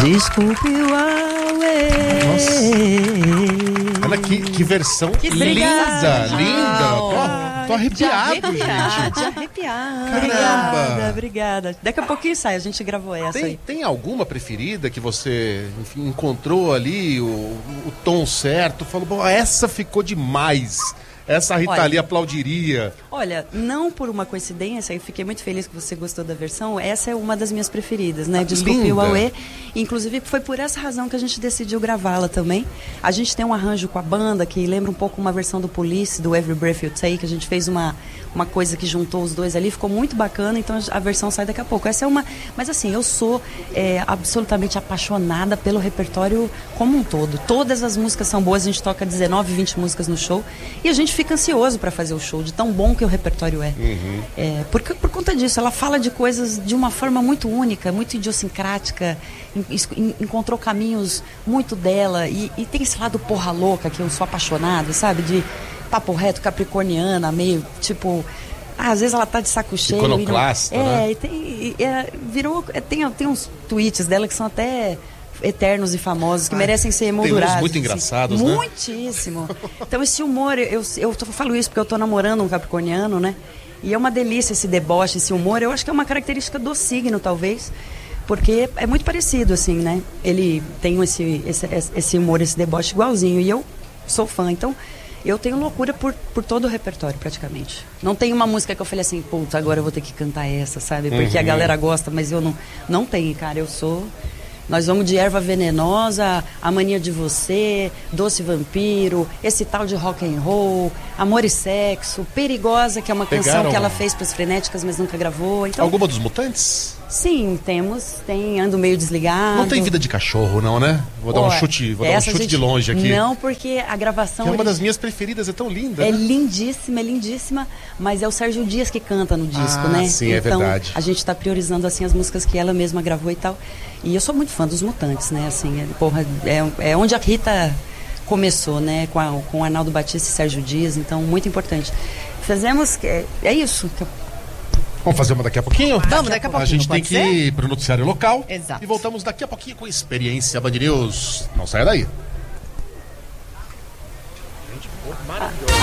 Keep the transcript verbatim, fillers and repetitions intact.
Desculpe o Huawei. Nossa. Olha que, que versão que linda, obrigada. linda. Tô, tô arrepiado, de arrepiar, gente. de arrepiar. Caramba. Obrigada, obrigada. Daqui a pouquinho sai, a gente gravou essa Tem, aí. tem alguma preferida que você, enfim, encontrou ali o, o tom certo? Falou, bom, essa ficou demais. Essa a Rita Olha, Lee aplaudiria. Olha, não por uma coincidência, eu fiquei muito feliz que você gostou da versão. Essa é uma das minhas preferidas, né? Ah, Desculpe linda. o Huawei. Inclusive, foi por essa razão que a gente decidiu gravá-la também. A gente tem um arranjo com a banda que lembra um pouco uma versão do Police, do Every Breath You Take. A gente fez uma, uma coisa que juntou os dois ali, ficou muito bacana, então a versão sai daqui a pouco. Essa é uma... Mas assim, eu sou é, absolutamente apaixonada pelo repertório como um todo. Todas as músicas são boas, a gente toca dezenove, vinte músicas no show e a gente fica ansioso para fazer o show, de tão bom que o repertório é. Uhum. É porque, por conta disso, ela fala de coisas de uma forma muito única, muito idiosincrática, en, en, encontrou caminhos muito dela e, e tem esse lado porra louca que eu sou apaixonada, sabe? De papo reto, capricorniana, meio tipo... Ah, às vezes ela tá de saco cheio. Iconoclasta, e não, é, né? e tem, e, é, virou, é, tem, tem uns tweets dela que são até... eternos e famosos, que Ai, merecem ser emoldurados. tem uns muito engraçados, assim. né? Muitíssimo. Então esse humor, eu, eu tô, falo isso porque eu tô namorando um capricorniano, né? E é uma delícia esse deboche, esse humor. Eu acho que é uma característica do signo, talvez, porque é muito parecido, assim, né? Ele tem esse, esse, esse humor, esse deboche igualzinho, e eu sou fã. Então, eu tenho loucura por, por todo o repertório, praticamente. Não tem uma música que eu falei assim, puta, agora eu vou ter que cantar essa, sabe? Porque uhum. a galera gosta, mas eu não... Não tem, cara, eu sou... Nós vamos de Erva Venenosa, A Mania de Você, Doce Vampiro, esse tal de rock and roll, Amor e Sexo, Perigosa, que é uma Pegaram canção que ela fez para as Frenéticas, mas nunca gravou. Então, Alguma dos Mutantes? sim, temos. Tem Ando Meio Desligado. Não tem Vida de Cachorro, não, né? Vou dar um Ó, chute, vou dar um essa chute gente- de longe aqui. Não, porque a gravação... Que é uma ele- das minhas preferidas, é tão linda. É né? lindíssima, é lindíssima, mas é o Sérgio Dias que canta no disco, Ah, né? sim, é então, verdade. a gente tá priorizando, assim, as músicas que ela mesma gravou e tal. E eu sou muito fã dos Mutantes, né? Assim, é, porra, é, é onde a Rita começou, né? Com, a, com o Arnaldo Batista e Sérgio Dias, então, muito importante. Fizemos... É, é isso. que eu- Vamos fazer uma daqui a pouquinho? Vamos, daqui a pouquinho, A gente tem pode que ser? ir pro noticiário local. Exato. E voltamos daqui a pouquinho com Experiência Band News. Não saia daí.